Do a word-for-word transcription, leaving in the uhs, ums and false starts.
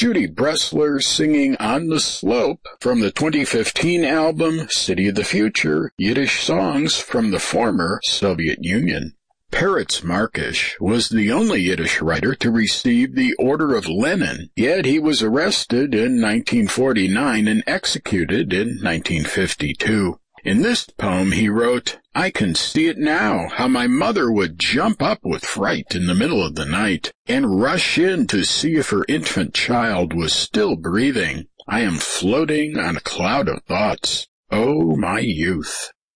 Judy Bressler singing On the Slope from the twenty fifteen album City of the Future, Yiddish Songs from the Former Soviet Union. Peretz Markish was the only Yiddish writer to receive the Order of Lenin, yet he was arrested in nineteen forty-nine and executed in nineteen fifty-two. In this poem he wrote, "I can see it now, how my mother would jump up with fright in the middle of the night and rush in to see if her infant child was still breathing. I am floating on a cloud of thoughts. Oh, my youth."